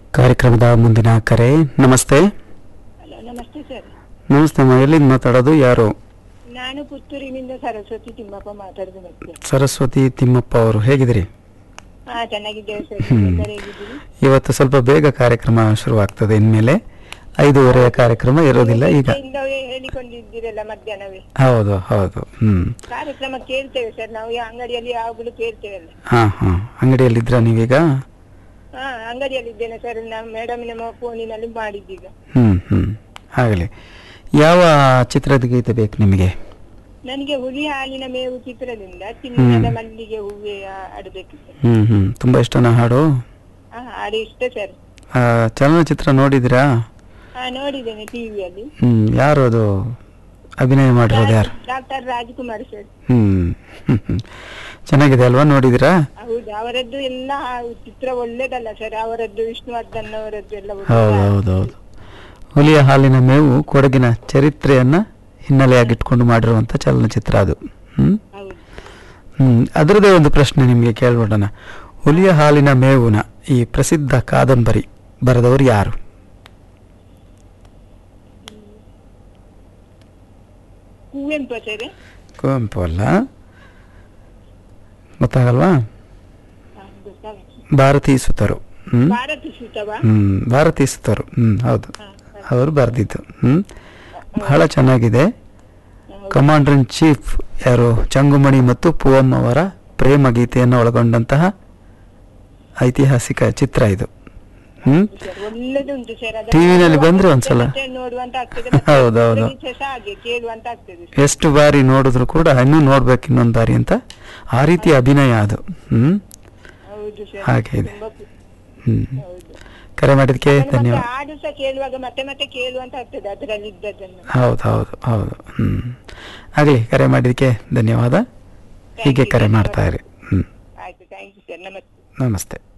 ಕಾರ್ಯಕ್ರಮದ ಮುಂದಿನ ಕರೆ. ನಮಸ್ತೆ. ಹಲೋ, ನಮಸ್ತೆ ಸರ್. ನಮಸ್ತೆ ಅಮ್ಮ, ಎಲ್ಲಿಂದ ಮಾತಾಡೋದು, ಯಾರು? ನಾನು ಪುತ್ತೂರಿನಿಂದ ಸರಸ್ವತಿ ತಿಮ್ಮಪ್ಪ ಮಾತಾಡುದು. ಮತ್ತೆ ಸರಸ್ವತಿ ತಿಮ್ಮಪ್ಪ ಅವರು ಹೇಗಿದ್ದೀರಿ? ಚೆನ್ನಾಗಿದ್ದೇವೆ ಸರ್. ನೀವೆಲ್ಲರೂ ಹೇಗಿದ್ದೀರಿ? ಇವತ್ತು ಸ್ವಲ್ಪ ಬೇಗ ಕಾರ್ಯಕ್ರಮ ಶುರುವಾಗ್ತದೆ. ಇನ್ಮೇಲೆ 5:30 ಕಾರ್ಯಕ್ರಮ ಇರೋದಿಲ್ಲ ಈಗ. ಹೇಳಿಕೊಂಡಿದ್ದೀರಲ್ಲ ಮಧ್ಯಾಹ್ನವೇ. ಹೌದು ಹೌದು. ಕಾರ್ಯಕ್ರಮ ಕೇಳ್ತೇವೆ ಸರ್. ನಾವು ಅಂಗಡಿಯಲ್ಲಿ ಯಾವಾಗಲೂ ಕೇಳ್ತೇವಲ್ಲ. ಹಾ, ಅಂಗಡಿಯಲ್ಲಿದ್ರ ನೀವೀಗ? ಅಂಗಡಿಯಲ್ಲಿದ್ದೇನೆ ಸರ್. ಮೇಡಮ್ ನಮ್ಮ ಫೋನಿನಲ್ಲಿ ಮಾಡಿದ್ದೀಗ. ಆಗಲಿ. ಯಾವ ಚಿತ್ರದ ಗೀತೆ ಬೇಕು ನಿಮಗೆ? ನನಗೆ ಹುಲಿ ಹಾಲಿನ ಮೇವು ಚಿತ್ರದಿಂದ ಚಿನ್ನದ ಮಲ್ಲಿಗೆ ಹೂವೇ ಆಡಬೇಕಿತ್ತು. ತುಂಬಾ ಇಷ್ಟನಾ ಹಾಡು? ಹಾಡು ಇಷ್ಟ ಸರ್. ಚಲನಚಿತ್ರ ನೋಡಿದಿರಾ? ನೋಡಿದ್ದೇನೆ ಟಿವಿಯಲ್ಲಿ. ಯಾರು ಅದು ಅಭಿನಯ ಮಾಡಿರೋದು? ಯಾರು? Doctor Rajkumar sir. ಚೆನ್ನಾಗಿದೆ ಅಲ್ವಾ? ನೋಡಿದಿರಾ? ಹೌದು, ಅವರದ್ದು ಎಲ್ಲ ಚಿತ್ರ ಒಳ್ಳೇದಲ್ಲ ಸರ್. ಅವರದ್ದು ವಿಷ್ಣುವರ್ಧನ್ ಅವರದ್ದು ಎಲ್ಲ. ಹೌದೌದು. ಹುಲಿಯ ಹಾಲಿನ ಮೇವು ಕೊಡಗಿನ ಚರಿತ್ರೆಯನ್ನ ಹಿನ್ನೆಲೆಯಾಗಿಟ್ಕೊಂಡು ಮಾಡಿರುವಂತ ಚಲನಚಿತ್ರ ಅದು. ಅದರದೇ ಒಂದು ಪ್ರಶ್ನೆ ನಿಮಗೆ ಕೇಳ್ಬಿಡೋಣ. ಹುಲಿಯ ಹಾಲಿನ ಮೇವುನ ಈ ಪ್ರಸಿದ್ಧ ಕಾದಂಬರಿ ಬರೆದವರು ಯಾರು? ಕುವೆಂಪು ಅಲ್ಲ. ಗೊತ್ತಾಗಲ್ವಾ? ಭಾರತೀ ಸುತರು. ಭಾರತೀ ಸುತರು. ಹೌದು, ಅವರು ಬರೆದಿದ್ದು. ಬಹಳ ಚೆನ್ನಾಗಿದೆ. ಕಮಾಂಡರ್ ಇನ್ ಚೀಫ್ ಯಾರು? ಚಂಗುಮಣಿ ಮತ್ತು ಪೂವಮ್ ಅವರ ಪ್ರೇಮ ಗೀತೆಯನ್ನು ಒಳಗೊಂಡಂತಹ ಐತಿಹಾಸಿಕ ಚಿತ್ರ ಇದು. ಟಿವಿನಲ್ಲಿ ಬಂದ್ರೆ ಒಂದ್ಸಲ. ಹೌದೌದು. ಎಷ್ಟು ಬಾರಿ ನೋಡಿದ್ರು ಕೂಡ ಇನ್ನೂ ನೋಡ್ಬೇಕು ಇನ್ನೊಂದ್ ಬಾರಿ ಅಂತ, ಆ ರೀತಿ ಅಭಿನಯ ಅದು. ಹಾಗೆ ಇದೆ. ಕರೆ ಮಾಡಿದಕ್ಕೆ ಧನ್ಯವಾದ. ಹೌದು. ಆಗ್ಲಿ, ಕರೆ ಮಾಡಿದಕ್ಕೆ ಧನ್ಯವಾದ. ಹೀಗೆ ಕರೆ ಮಾಡ್ತಾ ಇರಿ. ನಮಸ್ತೆ.